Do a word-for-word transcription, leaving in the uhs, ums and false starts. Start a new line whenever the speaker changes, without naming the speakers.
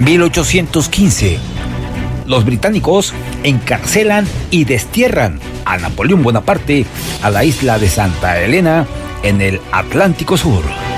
mil ochocientos quince. Los británicos encarcelan y destierran a Napoleón Bonaparte a la isla de Santa Elena en el Atlántico Sur.